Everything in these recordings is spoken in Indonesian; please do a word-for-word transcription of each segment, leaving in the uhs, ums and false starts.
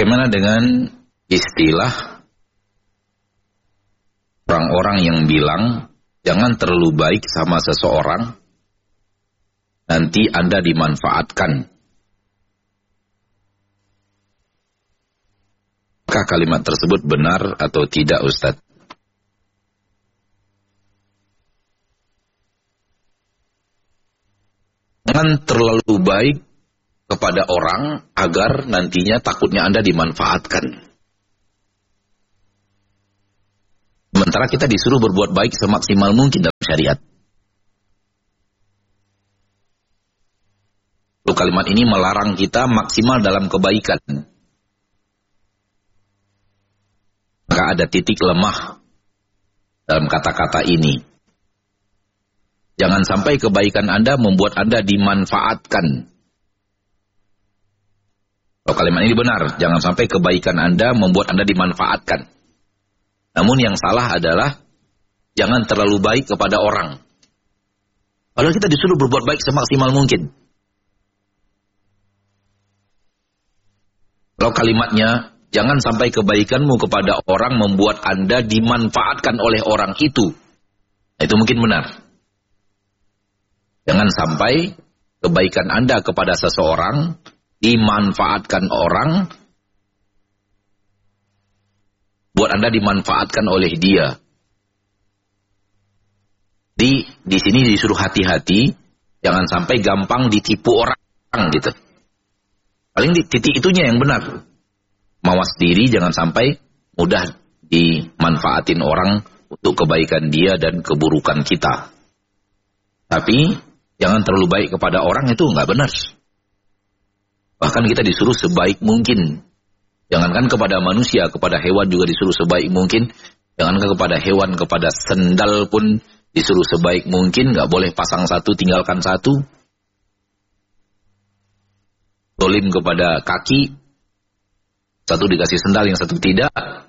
Bagaimana dengan istilah orang-orang yang bilang jangan terlalu baik sama seseorang, nanti Anda dimanfaatkan. Apakah kalimat tersebut benar atau tidak, Ustaz? Jangan terlalu baik kepada orang agar nantinya takutnya Anda dimanfaatkan. Sementara kita disuruh berbuat baik semaksimal mungkin dalam syariat. Lalu kalimat ini melarang kita maksimal dalam kebaikan. Maka ada titik lemah dalam kata-kata ini. Jangan sampai kebaikan Anda membuat Anda dimanfaatkan. Kalau kalimat ini benar, jangan sampai kebaikan Anda membuat Anda dimanfaatkan. Namun yang salah adalah jangan terlalu baik kepada orang. Padahal kita disuruh berbuat baik semaksimal mungkin. Kalau kalimatnya, jangan sampai kebaikanmu kepada orang membuat Anda dimanfaatkan oleh orang itu. Nah, itu mungkin benar. Jangan sampai kebaikan Anda kepada seseorang dimanfaatkan orang, buat Anda dimanfaatkan oleh dia. Di di sini disuruh hati-hati, jangan sampai gampang ditipu orang gitu. Paling di titik itunya yang benar. Mawas diri, jangan sampai mudah dimanfaatin orang untuk kebaikan dia dan keburukan kita. Tapi jangan terlalu baik kepada orang, itu nggak benar. Bahkan kita disuruh sebaik mungkin. Jangankan kepada manusia, kepada hewan juga disuruh sebaik mungkin. Jangankan kepada hewan, kepada sendal pun disuruh sebaik mungkin. Nggak boleh pasang satu, tinggalkan satu. Zolim kepada kaki, satu dikasih sendal, yang satu tidak.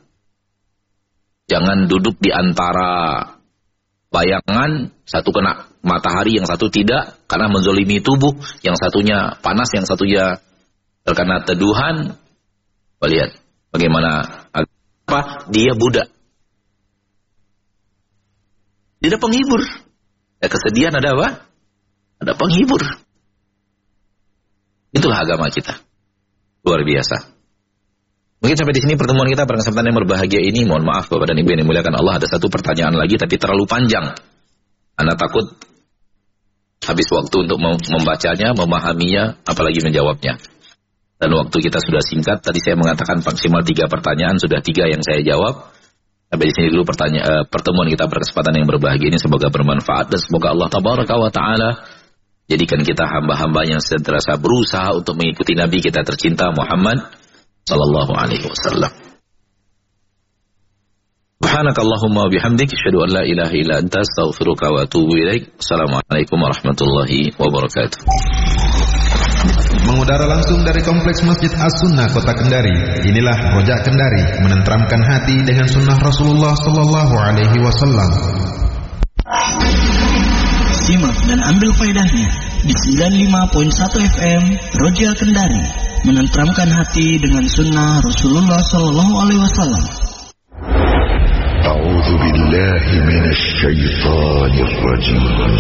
Jangan duduk di antara bayangan, satu kena matahari, yang satu tidak, karena menzolimi tubuh. Yang satunya panas, yang satunya terkena teduhan. Lihat bagaimana apa dia budak. Tidak penghibur. Ada kesedihan, ada apa? Ada penghibur. Itulah agama kita. Luar biasa. Mungkin sampai di sini pertemuan kita pada kesempatan yang berbahagia ini. Mohon maaf Bapak dan Ibu yang dimuliakan Allah, ada satu pertanyaan lagi tapi terlalu panjang. Anda takut habis waktu untuk membacanya, memahaminya, apalagi menjawabnya. Dan waktu kita sudah singkat. Tadi saya mengatakan maksimal tiga pertanyaan, sudah tiga yang saya jawab. Sampai di sini dulu pertanyaan, pertemuan kita pada kesempatan yang berbahagia ini. Semoga bermanfaat dan semoga Allah Tabaraka wa Ta'ala jadikan kita hamba-hamba yang senantiasa berusaha untuk mengikuti Nabi kita tercinta Muhammad Sallallahu Alaihi Wasallam. Subhanakallahumma bihamdik, asyhadu an la ilaha illa anta, astaghfiruka wa atubu ilaik. Assalamualaikum warahmatullahi wabarakatuh. Mengudara langsung dari Kompleks Masjid As-Sunnah Kota Kendari. Inilah Rojak Kendari, menenteramkan hati dengan sunnah Rasulullah Sallallahu Alaihi Wasallam. Simak dan ambil faedahnya di sembilan puluh lima koma satu F M Rojak Kendari, menenteramkan hati dengan sunnah Rasulullah Sallallahu Alaihi Wasallam. A'udzu billahi minasy syaithanir rajim.